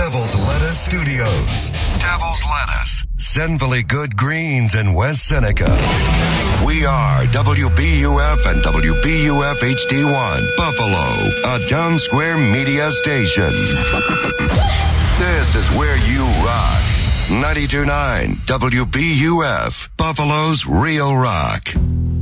Devil's Lettuce Studios. Devil's Lettuce. Sinfully Good Greens in West Seneca. We are WBUF and WBUF HD1, Buffalo, a Town Square media station. This is where you rock. 92.9 WBUF, Buffalo's Real Rock.